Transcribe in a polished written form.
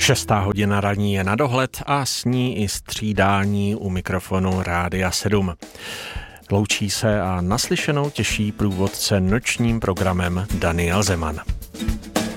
6:00 ranní je na dohled a s ní i střídání u mikrofonu Rádia 7. Loučí se a naslyšenou těší průvodce nočním programem Daniel Zeman.